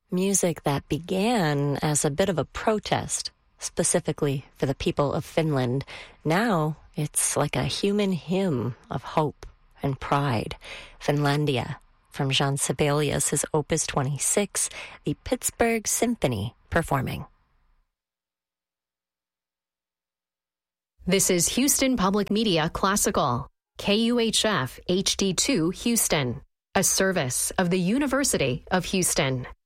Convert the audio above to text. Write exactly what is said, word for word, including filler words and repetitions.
Music that began as a bit of a protest, specifically for the people of Finland. Now it's like a human hymn of hope and pride. Finlandia, from Jean Sibelius' Opus twenty-six, the Pittsburgh Symphony performing. This is Houston Public Media Classical, K U H F H D two Houston, a service of the University of Houston.